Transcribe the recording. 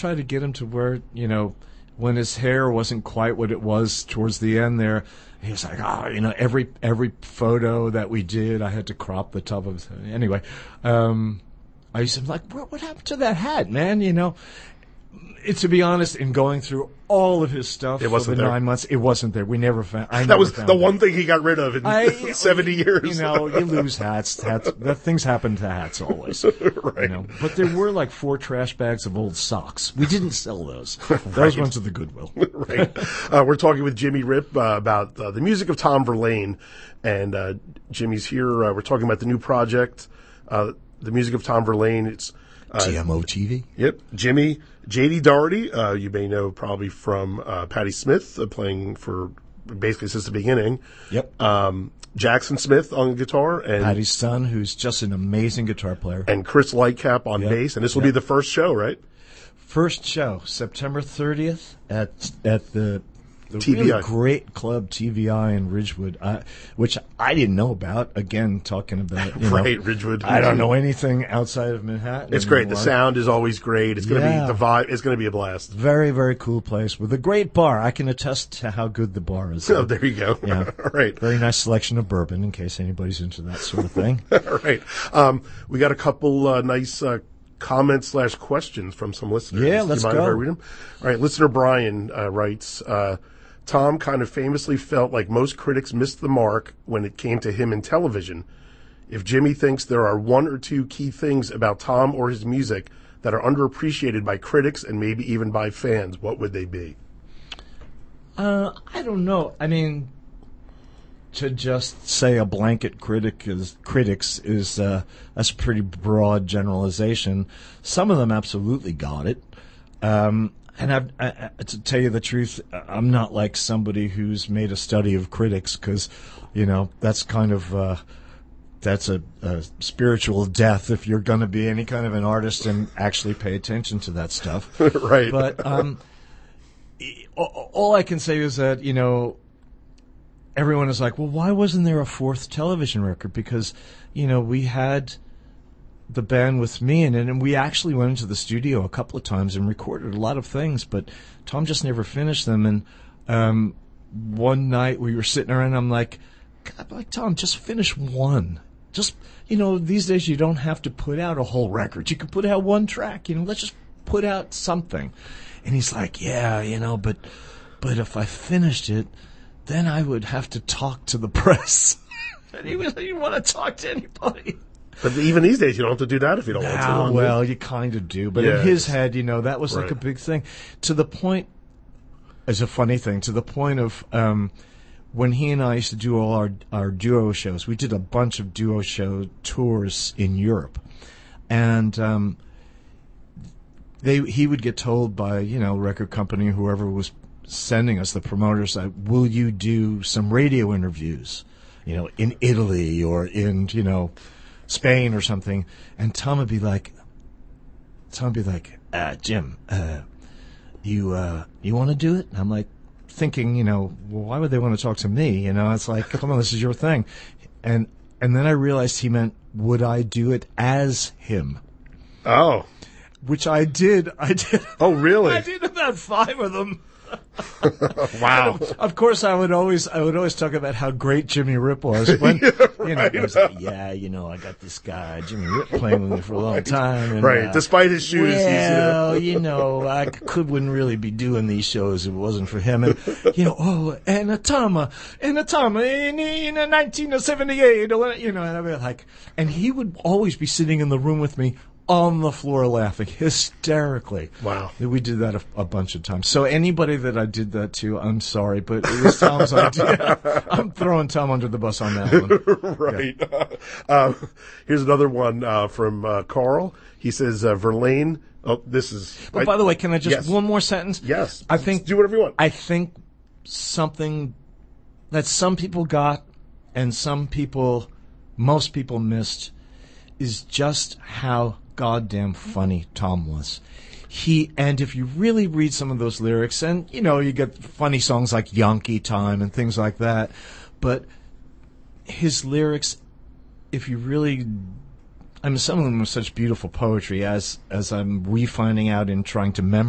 try to get him to where, when his hair wasn't quite what it was towards the end there, he was like, every photo that we did, I had to crop the top of it. Anyway, I used to be like, what happened to that hat, man? To be honest, in going through all of his stuff for the 9 months, it wasn't there. We never found. That was the one thing he got rid of in 70 years. You lose hats. Things happen to hats always. Right. But there were like 4 trash bags of old socks. We didn't sell those. Those went to the Goodwill. Right. We're talking with Jimmy Ripp about the music of Tom Verlaine, and Jimmy's here. We're talking about the new project, the music of Tom Verlaine. It's TMO TV. Yep. Jimmy, J.D. Doherty, you may know probably from Patti Smith, playing for basically since the beginning. Yep. Jackson Smith on guitar. And Patti's son, who's just an amazing guitter player. And Chris Lightcap on bass. And this will be the first show, right? First show, September 30th at the TVI. Really great club TVI in Ridgewood, which I didn't know about. Again, talking about Ridgewood. I don't know anything outside of Manhattan. It's great. The sound is always great. It's going to be the vibe. It's going to be a blast. Very, very cool place with a great bar. I can attest to how good the bar is. Oh, there you go. Yeah, all right. Very nice selection of bourbon in case anybody's into that sort of thing. All right. We got a couple nice comments / questions from some listeners. Yeah, let's go. Do you mind if I read them? All right. Listener Brian writes. Tom kind of famously felt like most critics missed the mark when it came to him in television. If Jimmy thinks there are 1 or 2 key things about Tom or his music that are underappreciated by critics and maybe even by fans, what would they be? I don't know. I mean, to just say a blanket critics is that's a pretty broad generalization. Some of them absolutely got it. And to tell you the truth, I'm not like somebody who's made a study of critics because, that's kind of that's a spiritual death if you're going to be any kind of an artist and actually pay attention to that stuff. Right. But all I can say is that, everyone is like, well, why wasn't there a 4th television record? Because, we had the band with me in it, and we actually went into the studio a couple of times and recorded a lot of things, but Tom just never finished them. And one night we were sitting around, and I'm like, Tom, just finish one. Just, these days you don't have to put out a whole record. You can put out 1 track. Let's just put out something. And he's like, yeah, but if I finished it, then I would have to talk to the press. And he didn't want to talk to anybody. But even these days, you don't have to do that if you don't want to. Well, you kind of do. But in his head, that was like a big thing. To the point, it's a funny thing, to the point of when he and I used to do all our duo shows, we did a bunch of duo show tours in Europe. And he would get told by, record company, whoever was sending us, the promoters, will you do some radio interviews, in Italy or in, Spain or something, and Tom would be like, Jim, you want to do it? And I'm like, thinking, well, why would they want to talk to me? It's like, come on, this is your thing. And then I realized he meant, would I do it as him? Oh. Which I did. Oh, really? I did about 5 of them. Wow. Of course, I would always talk about how great Jimmy Ripp was. When, I was like, I got this guy, Jimmy Ripp, playing with me for a long time. And, right. Despite his shoes. Well, I wouldn't really be doing these shows if it wasn't for him. And, Anatoma in 1978, and I'd be like, and he would always be sitting in the room with me, on the floor laughing hysterically. Wow. We did that a bunch of times. So anybody that I did that to, I'm sorry, but it was Tom's idea. I'm throwing Tom under the bus on that one. Right. Yeah. Here's another one from Carl. He says, Verlaine. Oh, this is... But by the way, can I just... One more sentence? Yes. I think... Do whatever you want. I think something that some people got and most people missed is just how goddamn funny Tom was. And if you really read some of those lyrics, and you get funny songs like Yankee Time and things like that, but his lyrics, if you really, some of them are such beautiful poetry, as I'm refinding out in trying to memorize